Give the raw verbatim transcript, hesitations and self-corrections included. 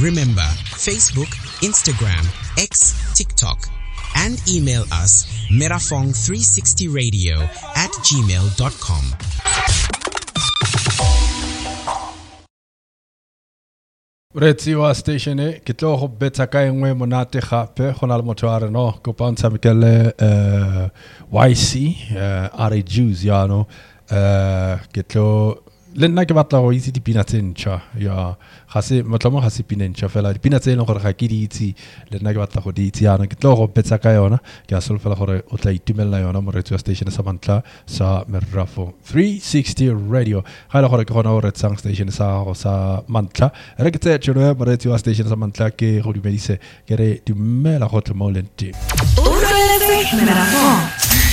Remember, Facebook, Instagram, X, TikTok, and email us merafong three sixty radio at gmail dot com. Retsi wa station e ke tlo go betsa ka engwe monate gape gona le motho a re no go bounce mikele uh Y C uh are Jews ya no uh ke tlo le nna ke batla go itse dipina tse ntšha ya ga se motlomo ga se pina ntšha fela dipina tse leng gore ga ke di itse le nna ke batla go di itse yana ke tlo go betsa ka yona ke a solofela gore o tla itumella yona mo radio station sa mantla sa Merafong three sixty radio ga ile gore ke gona go retsang station sa go sa mantla re ke tse tšhono mo radio station sa mantla ke go dumedise ke re dumela go tlo mo lenti o re le Merafong